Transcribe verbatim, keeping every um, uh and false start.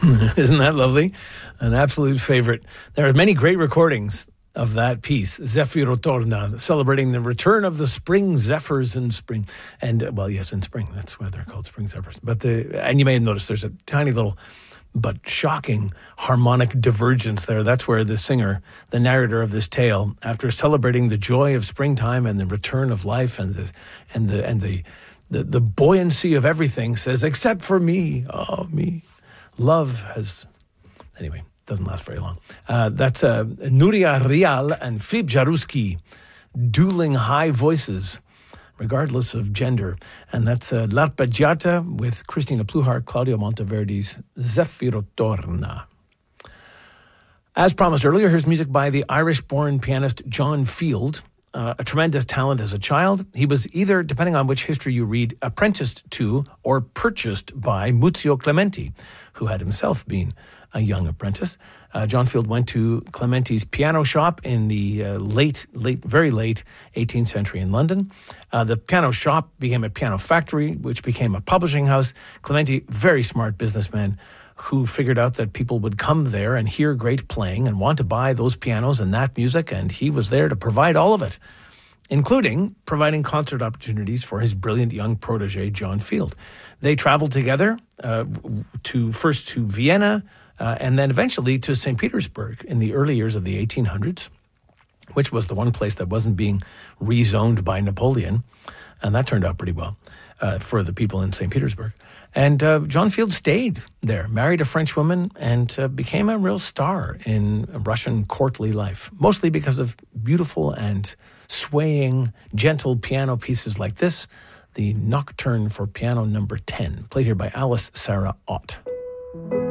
Isn't that lovely? An absolute favorite. There are many great recordings of that piece, Zeffiro Torna, celebrating the return of the spring zephyrs in spring. And, uh, well, yes, in spring. That's why they're called spring zephyrs. But the, and you may have noticed there's a tiny little but shocking harmonic divergence there. That's where the singer, the narrator of this tale, after celebrating the joy of springtime and the return of life and the and the and the the, the buoyancy of everything, says, except for me, oh me, love has. Anyway, doesn't last very long. Uh, that's uh, Nuria Rial and Philippe Jarouski, dueling high voices, regardless of gender. And that's uh, L'Arpeggiata with Christina Pluhar, Claudio Monteverdi's Zeffiro Torna. As promised earlier, here's music by the Irish-born pianist John Field, uh, a tremendous talent as a child. He was either, depending on which history you read, apprenticed to or purchased by Muzio Clementi, who had himself been a young apprentice. Uh, John Field went to Clementi's piano shop in the uh, late, late, very late eighteenth century in London. Uh, the piano shop became a piano factory, which became a publishing house. Clementi, very smart businessman, who figured out that people would come there and hear great playing and want to buy those pianos and that music, and he was there to provide all of it, including providing concert opportunities for his brilliant young protege, John Field. They traveled together uh, to first to Vienna, Uh, and then eventually to Saint Petersburg in the early years of the eighteen hundreds, which was the one place that wasn't being rezoned by Napoleon. And that turned out pretty well uh, for the people in Saint Petersburg. And uh, John Field stayed there, married a French woman, and uh, became a real star in Russian courtly life, mostly because of beautiful and swaying, gentle piano pieces like this, the Nocturne for Piano number ten, played here by Alice Sarah Ott.